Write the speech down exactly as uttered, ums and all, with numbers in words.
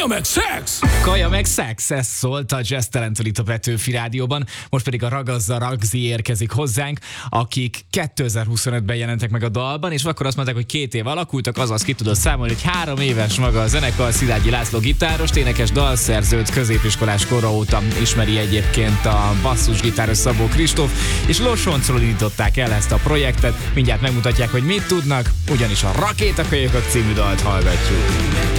Kaja meg szex! Kaja meg szex, ez szólt a Jazz Talentől itt a Petőfi Rádióban. Most pedig a Ragazza Ragzi érkezik hozzánk, akik kétezer-huszonötben jelentek meg a dalban, és akkor azt mondták, hogy két év alakultak, azaz ki tudod számolni, hogy három éves maga a zenekar. Szilágyi László gitáros, énekes, dalszerzőt középiskolás kora óta ismeri egyébként a basszusgitáros Szabó Kristóf, és Losoncról indították el ezt a projektet. Mindjárt megmutatják, hogy mit tudnak, ugyanis a Rakétakölyökök című dalt hallgatjuk.